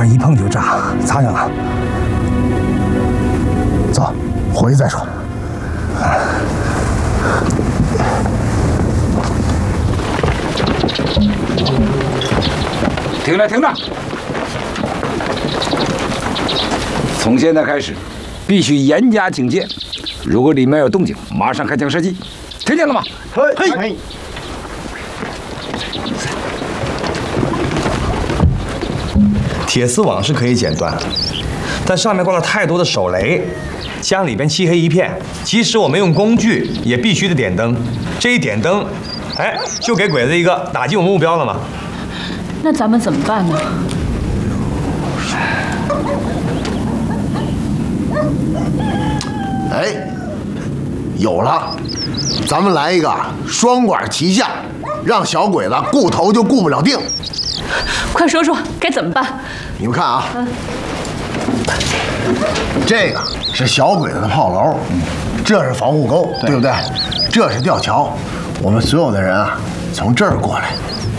玩意一碰就炸，咋样啊？走，回去再说。 停着，停着！从现在开始，必须严加警戒。如果里面有动静，马上开枪射击，听见了吗？ 嘿。 铁丝网是可以剪断，但上面挂了太多的手雷，家里边漆黑一片。即使我们用工具，也必须得点灯。这一点灯，哎，就给鬼子一个打击我们目标了嘛。 那咱们怎么办呢？ 哎，有了，咱们来一个双管齐下，让小鬼子顾头就顾不了腚。 快说说该怎么办？ 你们看啊，这个是小鬼子的炮楼，这是防护沟，对不对？这是吊桥，我们所有的人啊，从这儿过来，